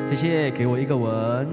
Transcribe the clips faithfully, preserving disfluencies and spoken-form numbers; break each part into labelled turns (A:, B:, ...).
A: 谢谢，给我一个吻。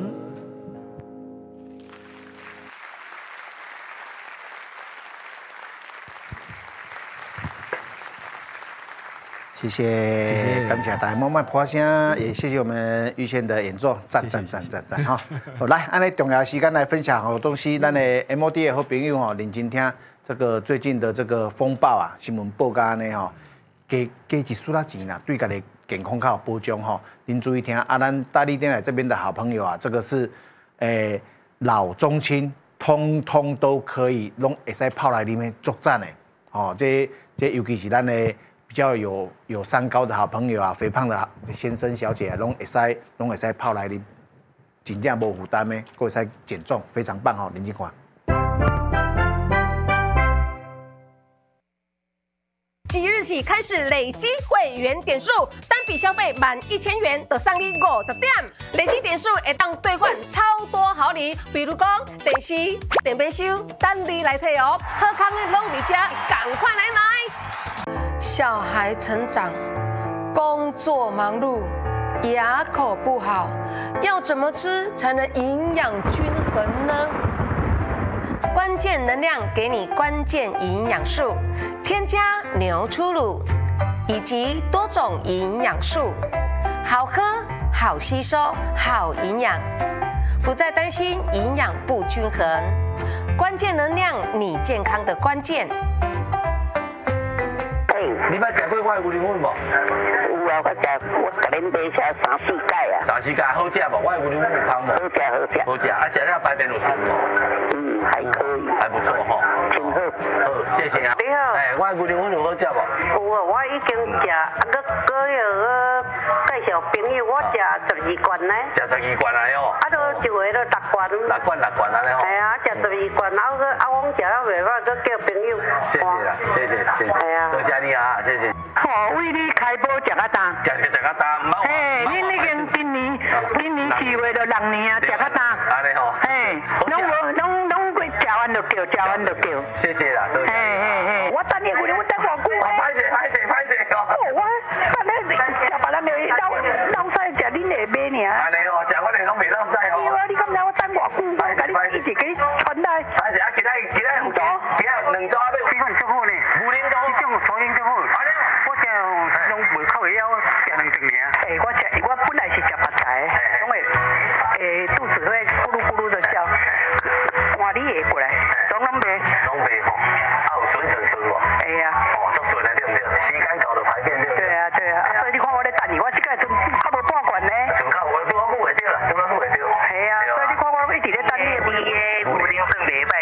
B: 谢谢，感谢大家慢慢破声，也谢谢我们玉宪的演奏，赞赞赞赞赞哈！好，来，按照重要的时间来分享好东西，咱的 M O D 的好朋友吼，认真听这个最近的这个风暴啊，新闻报告呢吼，加加一输啦钱啦，对家己健康较有保障吼，您注意听啊，咱大力电台这边的好朋友啊，这个是诶、欸、老中青，通通都可以拢会使泡来里面作战的，哦，这这尤其是咱的。比较有有三高的好朋友啊，肥胖的先生小姐啊，拢会使拢会使泡来啉，真正无负担的，会使减重，非常棒哦，林金华。
C: 即日起开始累积会员点数，单笔消费满一千元就送你五十点，累积点数会当兑换超多好礼，比如讲电视、电冰箱，等你来摕哦。好康的拢伫遮，赶快来买！小孩成长，工作忙碌，牙口不好，要怎么吃才能营养均衡呢？关键能量给你关键营养素，添加牛初乳以及多种营养素，好喝、好吸收、好营养，不再担心营养不均衡。关键能量，你健康的关键。
D: 你捌食过我的牛奶粉无？
E: 有啊，我食，我甲恁买下三四届啊。
D: 三四届好食无？我的牛奶粉香无？
E: 好食好食。
D: 好食，啊食了排便有顺无？
E: 嗯，还可以。
D: 还不错吼。
E: 挺好。
D: 好，谢谢啊。
E: 你好。
D: 哎，我的牛奶粉有好食无？
E: 有啊，我已经食，啊，搁搁要介绍朋友，我食十二罐呢。
D: 食十二罐来哦。
E: 啊，都一回都六罐。
D: 六罐六罐安尼吼。
E: 系啊，食十二罐，啊个啊，我食了袂歹，搁叫朋友。
D: 谢谢啦，谢谢谢谢。
E: 系啊。
D: 多谢你啊，谢谢。
E: 好，为你开播食啊单。
D: 食食食啊单，唔好。
E: 嘿，恁已经今年今年四月就六年啊，食啊单。
D: 安尼吼。
E: 嘿，拢无拢拢过食完就叫，食完就叫。
D: 谢谢啦，多谢。
E: 嘿嘿嘿，我等你回来，我等偌久咧。
D: 歹势歹势歹势哦。
E: 我看咧食别人就老老晒食恁下买尔。
D: 安尼哦，食我哋拢袂老晒哦。
E: 对啊，你敢知我等偌久？我甲你一直给你传来。
D: 歹势啊，今仔今仔有多？今仔两组啊，要。
E: 这款足好呢。
D: 牛奶足好。
E: 这种初音足好。
D: 安尼。
E: 我食拢袂靠会晓食两顿尔。诶，我食我本来是食白菜，总会诶肚子会咕噜咕噜的叫。换你下过来，拢拢袂。
D: 拢袂吼，啊有顺顺顺无？
E: 哎呀。
D: 哦，足顺的对不对？时间到就排便对不对？
E: 对啊对啊，所以你看我咧等你，我即个剩差无半罐呢。
D: 剩较我拄好久会着啦，拄好久会着。
E: 系啊，所以你看我一直咧等你的味的，牛奶粉袂歹